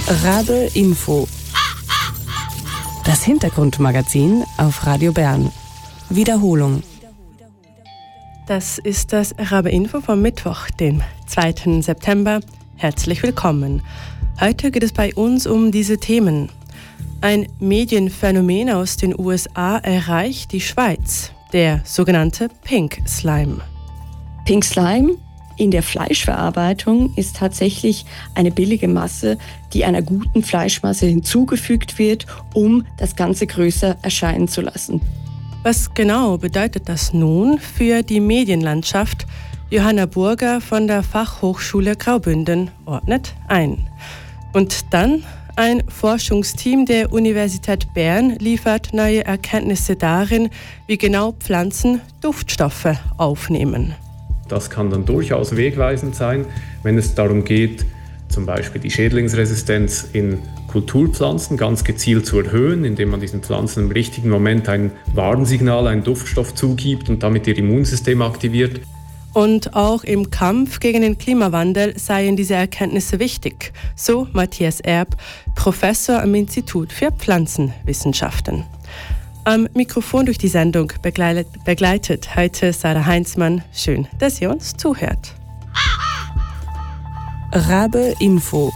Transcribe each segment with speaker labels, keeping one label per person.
Speaker 1: Rabe Info. Das Hintergrundmagazin auf Radio Bern. Wiederholung.
Speaker 2: Das ist das Rabe Info vom Mittwoch, dem 2. September. Herzlich willkommen. Heute geht es bei uns um diese Themen. Ein Medienphänomen aus den USA erreicht die Schweiz, der sogenannte Pink Slime.
Speaker 3: Pink Slime in der Fleischverarbeitung ist tatsächlich eine billige Masse, die einer guten Fleischmasse hinzugefügt wird, um das Ganze größer erscheinen zu lassen.
Speaker 2: Was genau bedeutet das nun für die Medienlandschaft? Johanna Burger von der Fachhochschule Graubünden ordnet ein. Und dann ein Forschungsteam der Universität Bern liefert neue Erkenntnisse darin, wie genau Pflanzen Duftstoffe aufnehmen.
Speaker 4: Das kann dann durchaus wegweisend sein, wenn es darum geht, zum Beispiel die Schädlingsresistenz in Kulturpflanzen ganz gezielt zu erhöhen, indem man diesen Pflanzen im richtigen Moment ein Warnsignal, einen Duftstoff zugibt und damit ihr Immunsystem aktiviert.
Speaker 2: Und auch im Kampf gegen den Klimawandel seien diese Erkenntnisse wichtig, so Matthias Erb, Professor am Institut für Pflanzenwissenschaften. Am Mikrofon durch die Sendung begleitet heute Sarah Heinzmann. Schön, dass ihr uns zuhört.
Speaker 1: Rabe Info.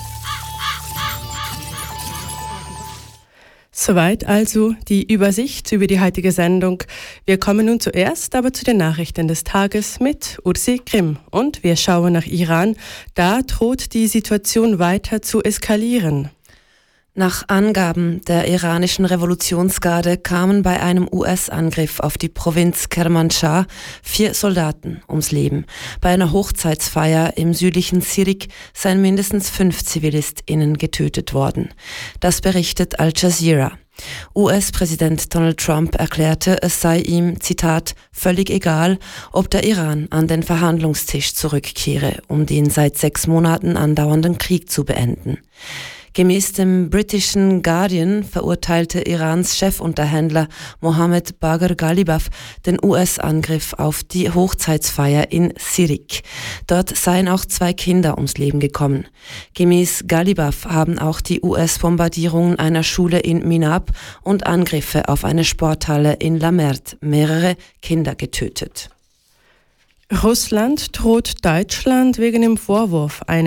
Speaker 2: Soweit also die Übersicht über die heutige Sendung. Wir kommen nun zuerst aber zu den Nachrichten des Tages mit Ursi Grimm. Und wir schauen nach Iran. Da droht die Situation weiter zu eskalieren.
Speaker 5: Nach Angaben der iranischen Revolutionsgarde kamen bei einem US-Angriff auf die Provinz Kermanschah 4 Soldaten ums Leben. Bei einer Hochzeitsfeier im südlichen Sirik seien mindestens 5 ZivilistInnen getötet worden. Das berichtet Al Jazeera. US-Präsident Donald Trump erklärte, es sei ihm, Zitat, völlig egal, ob der Iran an den Verhandlungstisch zurückkehre, um den seit 6 Monaten andauernden Krieg zu beenden. Gemäß dem britischen Guardian verurteilte Irans Chefunterhändler Mohammed Bagher Ghalibaf den US-Angriff auf die Hochzeitsfeier in Sirik. Dort seien auch 2 Kinder ums Leben gekommen. Gemäß Ghalibaf haben auch die US-Bombardierungen einer Schule in Minab und Angriffe auf eine Sporthalle in Lamert mehrere Kinder getötet.
Speaker 2: Russland droht Deutschland wegen dem Vorwurf, eine